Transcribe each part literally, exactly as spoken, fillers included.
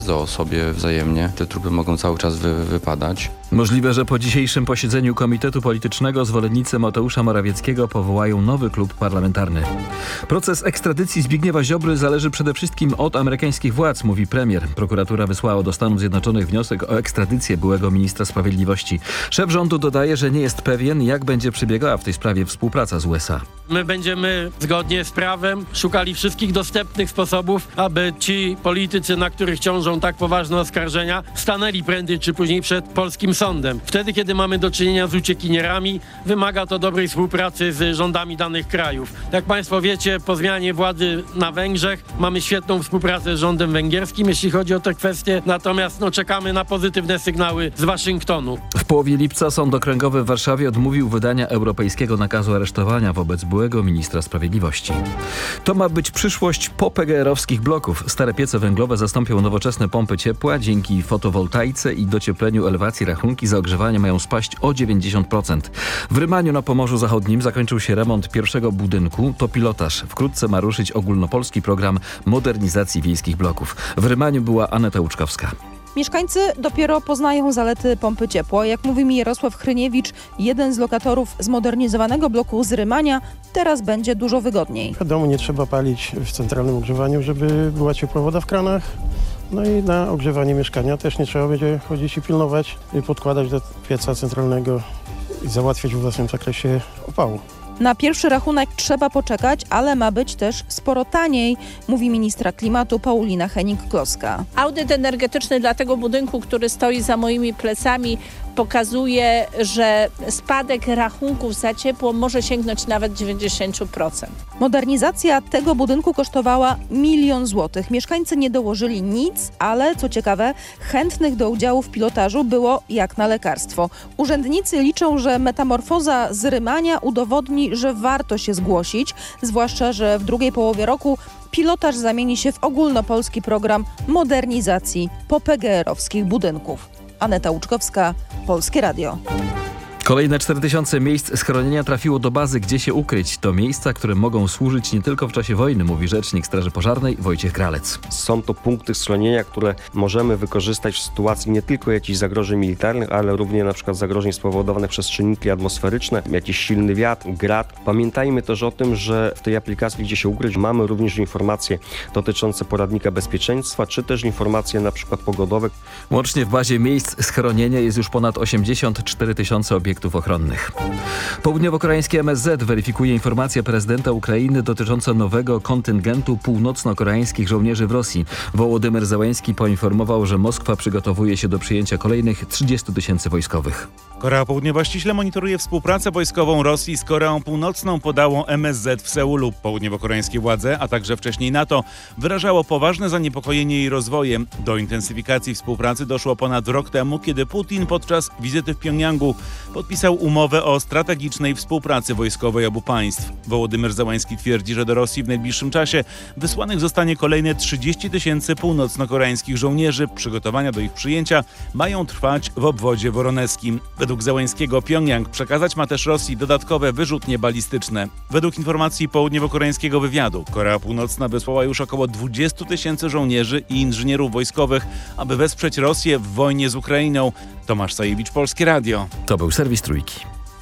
o sobie wzajemnie. Te trupy mogą cały czas wy, wypadać. Możliwe, że po dzisiejszym posiedzeniu Komitetu Politycznego zwolennicy Mateusza Morawieckiego powołają nowy klub parlamentarny. Proces ekstradycji Zbigniewa Ziobry zależy przede wszystkim od amerykańskich władz, mówi premier. Prokuratura wysłała do Stanów Zjednoczonych wniosek o ekstradycję byłego ministra sprawiedliwości. Szef rządu dodaje, że nie jest pewien, jak będzie przebiegała w tej sprawie współpraca z U S A. My będziemy zgodnie z prawem szukali wszystkich dostępnych sposobów, aby ci politycy, na których ciążą tak poważne oskarżenia, stanęli prędzej czy później przed polskim sądem. Wtedy, kiedy mamy do czynienia z uciekinierami, wymaga to dobrej współpracy z rządami danych krajów. Jak Państwo wiecie, po zmianie władzy na Węgrzech mamy świetną współpracę z rządem węgierskim, jeśli chodzi o te kwestie, natomiast no, czekamy na pozytywne sygnały z Waszyngtonu. W połowie lipca Sąd Okręgowy w Warszawie odmówił wydania europejskiego nakazu aresztowania wobec byłego ministra sprawiedliwości. To ma być przyszłość po P G R-owskich bloków. Stare piece węglowe zastąpią nowoczesne pompy ciepła. Dzięki fotowoltaice i dociepleniu elewacji rachunki za ogrzewanie mają spaść o dziewięćdziesiąt procent. W Rymaniu na Pomorzu Zachodnim zakończył się remont pierwszego budynku. To pilotaż. Wkrótce ma ruszyć ogólnopolski program modernizacji wiejskich bloków. W Rymaniu była Aneta Łuczkowska. Mieszkańcy dopiero poznają zalety pompy ciepła. Jak mówi mi Jarosław Chryniewicz, jeden z lokatorów zmodernizowanego bloku z Rymania, teraz będzie dużo wygodniej. W domu nie trzeba palić w centralnym ogrzewaniu, żeby była ciepła woda w kranach. No i na ogrzewanie mieszkania też nie trzeba będzie chodzić i pilnować, i podkładać do pieca centralnego i załatwiać w własnym zakresie opału. Na pierwszy rachunek trzeba poczekać, ale ma być też sporo taniej, mówi ministra klimatu Paulina Hennig-Kloska. Audyt energetyczny dla tego budynku, który stoi za moimi plecami, pokazuje, że spadek rachunków za ciepło może sięgnąć nawet dziewięćdziesiąt procent. Modernizacja tego budynku kosztowała milion złotych. Mieszkańcy nie dołożyli nic, ale co ciekawe, chętnych do udziału w pilotażu było jak na lekarstwo. Urzędnicy liczą, że metamorfoza z Rymania udowodni, że warto się zgłosić, zwłaszcza, że w drugiej połowie roku pilotaż zamieni się w ogólnopolski program modernizacji po P G R-owskich budynków. Aneta Łuczkowska, Polskie Radio. Kolejne cztery tysiące miejsc schronienia trafiło do bazy Gdzie się ukryć. To miejsca, które mogą służyć nie tylko w czasie wojny, mówi rzecznik Straży Pożarnej Wojciech Gralec. Są to punkty schronienia, które możemy wykorzystać w sytuacji nie tylko jakichś zagrożeń militarnych, ale również na przykład zagrożeń spowodowanych przez czynniki atmosferyczne, jakiś silny wiatr, grad. Pamiętajmy też o tym, że w tej aplikacji Gdzie się ukryć mamy również informacje dotyczące poradnika bezpieczeństwa, czy też informacje na przykład pogodowe. Łącznie w bazie miejsc schronienia jest już ponad osiemdziesiąt cztery tysiące obiektów ochronnych. Południowo-koreański M S Z weryfikuje informację prezydenta Ukrainy dotyczącą nowego kontyngentu północno-koreańskich żołnierzy w Rosji. Wołodymyr Zełenski poinformował, że Moskwa przygotowuje się do przyjęcia kolejnych trzydziestu tysięcy wojskowych. Korea Południowa ściśle monitoruje współpracę wojskową Rosji z Koreą Północną, podało M S Z w Seulu. Południowo-koreańskie władze, a także wcześniej NATO, wyrażało poważne zaniepokojenie jej rozwojem. Do intensyfikacji współpracy doszło ponad rok temu, kiedy Putin podczas wizyty w Pjongjangu podpisał umowę o strategicznej współpracy wojskowej obu państw. Wołodymyr Zełenski twierdzi, że do Rosji w najbliższym czasie wysłanych zostanie kolejne trzydzieści tysięcy północno-koreańskich żołnierzy. Przygotowania do ich przyjęcia mają trwać w obwodzie woroneskim. Według Zełenskiego Pjongjang przekazać ma też Rosji dodatkowe wyrzutnie balistyczne. Według informacji południowo-koreańskiego wywiadu, Korea Północna wysłała już około dwudziestu tysięcy żołnierzy i inżynierów wojskowych, aby wesprzeć Rosję w wojnie z Ukrainą. Tomasz Sajewicz, Polskie Radio. To był serwis Trójki.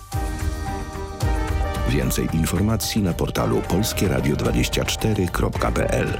Więcej informacji na portalu polskie radio dwadzieścia cztery kropka p l.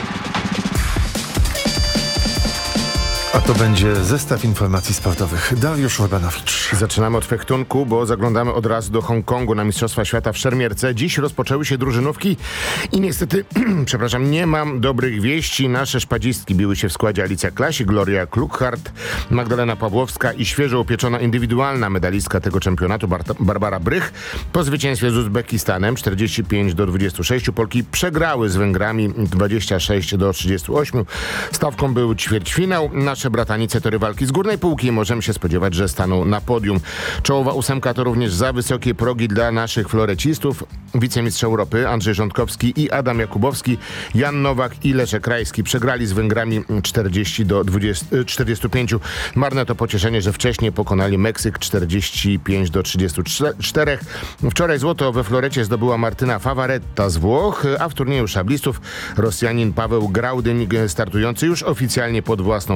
A to będzie zestaw informacji sportowych. Dariusz Urbanowicz. Zaczynamy od fechtunku, bo zaglądamy od razu do Hongkongu na Mistrzostwa Świata w szermierce. Dziś rozpoczęły się drużynówki i niestety, przepraszam, nie mam dobrych wieści. Nasze szpadzistki biły się w składzie Alicja Klasik, Gloria Kluckhardt, Magdalena Pawłowska i świeżo upieczona indywidualna medalistka tego czempionatu Bar- Barbara Brych. Po zwycięstwie z Uzbekistanem czterdzieści pięć do dwudziestu sześciu Polki przegrały z Węgrami dwadzieścia sześć do trzydziestu ośmiu. Stawką był ćwierćfinał. Nasze bratanice to rywalki z górnej półki i możemy się spodziewać, że staną na podium. Czołowa ósemka to również za wysokie progi dla naszych florecistów. Wicemistrz Europy Andrzej Rządkowski i Adam Jakubowski, Jan Nowak i Leszek Rajski przegrali z Węgrami czterdzieści do czterdziestu pięciu. Marne to pocieszenie, że wcześniej pokonali Meksyk czterdzieści pięć do trzydziestu czterech. Wczoraj złoto we florecie zdobyła Martyna Favaretta z Włoch, a w turnieju szablistów Rosjanin Paweł Graudyń, startujący już oficjalnie pod własną